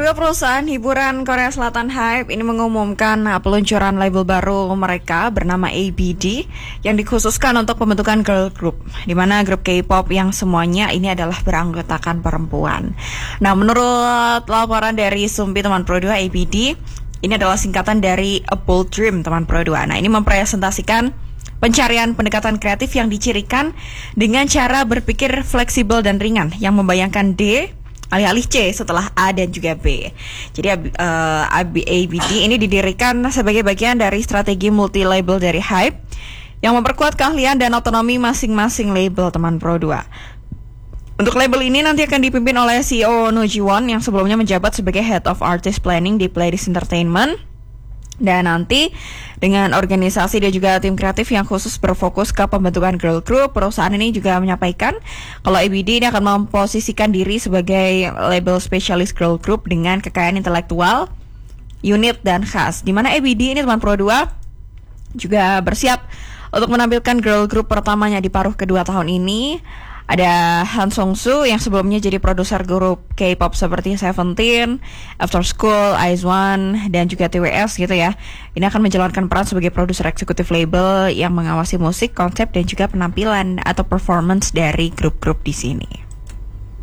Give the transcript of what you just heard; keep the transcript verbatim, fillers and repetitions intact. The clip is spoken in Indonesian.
Produa, perusahaan hiburan Korea Selatan Hype ini mengumumkan uh, peluncuran label baru mereka bernama A B D yang dikhususkan untuk pembentukan girl group, di mana grup K-pop yang semuanya ini adalah beranggotakan perempuan. Nah, menurut laporan dari Sumpi teman Produa, A B D ini adalah singkatan dari A Bold Dream teman Produa. Nah, ini mempresentasikan pencarian pendekatan kreatif yang dicirikan dengan cara berpikir fleksibel dan ringan yang membayangkan D alih-alih C setelah A dan juga B. Jadi uh, A B D ini didirikan sebagai bagian dari strategi multi-label dari Hype yang memperkuat keahlian dan otonomi masing-masing label teman Produa. Untuk label ini nanti akan dipimpin oleh C E O No Ji-won yang sebelumnya menjabat sebagai Head of Artist Planning di Pledis Entertainment. Dan nanti dengan organisasi dan juga tim kreatif yang khusus berfokus ke pembentukan girl group, perusahaan ini juga menyampaikan kalau A B D ini akan memposisikan diri sebagai label spesialis girl group dengan kekayaan intelektual, unik dan khas. Di mana A B D ini teman Produa juga bersiap untuk menampilkan girl group pertamanya di paruh kedua tahun ini. Ada Han Song Soo yang sebelumnya jadi produser grup K-pop seperti Seventeen, After School, I Z ONE, dan juga T W S gitu ya. Ini akan menjalankan peran sebagai produser eksekutif label yang mengawasi musik, konsep, dan juga penampilan atau performance dari grup-grup di sini.